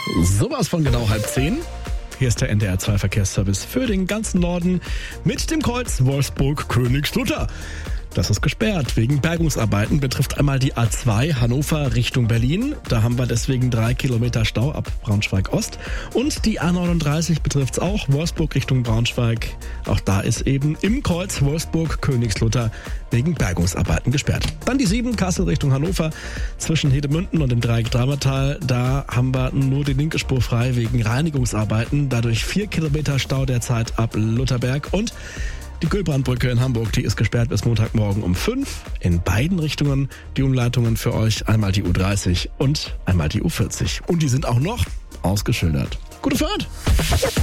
Sowas von genau 9:30. Hier ist der NDR 2 Verkehrsservice für den ganzen Norden mit dem Kreuz Wolfsburg-Königslutter. Das ist gesperrt wegen Bergungsarbeiten, betrifft einmal die A2 Hannover Richtung Berlin. Da haben wir deswegen 3 Kilometer Stau ab Braunschweig-Ost. Und die A39 betrifft es auch, Wolfsburg Richtung Braunschweig. Auch da ist eben im Kreuz Wolfsburg-Königslutter wegen Bergungsarbeiten gesperrt. Dann die 7 Kassel Richtung Hannover zwischen Hedemünden und dem Dreieck Dramertal. Da haben wir nur die linke Spur frei wegen Reinigungsarbeiten. Dadurch 4 Kilometer Stau derzeit ab Lutherberg. Und die Kühlbrandbrücke in Hamburg, die ist gesperrt bis Montagmorgen um 5. In beiden Richtungen die Umleitungen für euch. Einmal die U30 und einmal die U40. Und die sind auch noch ausgeschildert. Gute Fahrt!